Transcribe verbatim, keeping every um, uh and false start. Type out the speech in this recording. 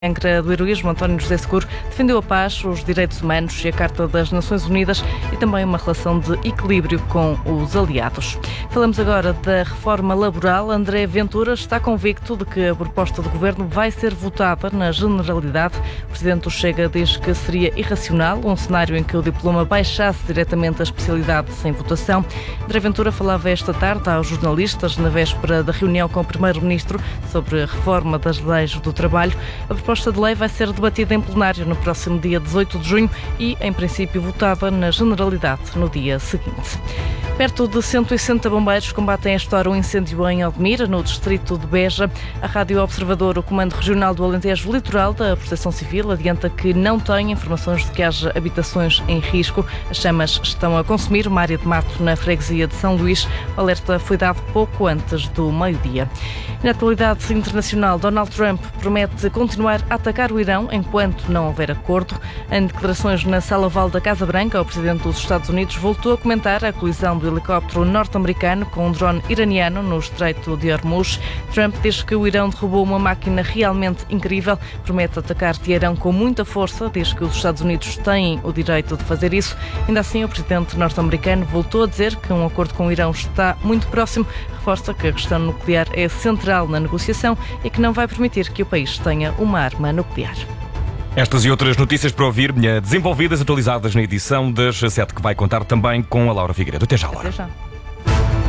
Ancra do heroísmo, António José Seguro, defendeu a paz, os direitos humanos e a Carta das Nações Unidas e também uma relação de equilíbrio com os aliados. Falamos agora da reforma laboral. André Ventura está convicto de que a proposta do Governo vai ser votada na generalidade. O Presidente do Chega diz que seria irracional um cenário em que o diploma baixasse diretamente a especialidade sem votação. André Ventura falava esta tarde aos jornalistas na véspera da reunião com o Primeiro-Ministro sobre a reforma das leis do trabalho. A A proposta de lei vai ser debatida em plenário no próximo dia dezoito de junho e, em princípio, votada na generalidade no dia seguinte. Perto de cento e sessenta bombeiros combatem esta hora um incêndio em Odmira, no distrito de Beja. A Rádio Observador, o Comando Regional do Alentejo Litoral da Proteção Civil, adianta que não tem informações de que haja habitações em risco. As chamas estão a consumir uma área de mato na freguesia de São Luís. O alerta foi dado pouco antes do meio-dia. Na atualidade internacional, Donald Trump promete continuar a atacar o Irão enquanto não houver acordo. Em declarações na Sala Oval da Casa Branca, o presidente dos Estados Unidos voltou a comentar a colisão do helicóptero norte-americano com um drone iraniano no Estreito de Hormuz. Trump diz que o Irão derrubou uma máquina realmente incrível, promete atacar Teherão com muita força, diz que os Estados Unidos têm o direito de fazer isso. Ainda assim, o presidente norte-americano voltou a dizer que um acordo com o Irão está muito próximo, reforça que a questão nuclear é central na negociação e que não vai permitir que o país tenha uma arma nuclear. Estas e outras notícias para ouvir, desenvolvidas, atualizadas na edição das sete, que vai contar também com a Laura Figueiredo. Até já, Laura. Até já.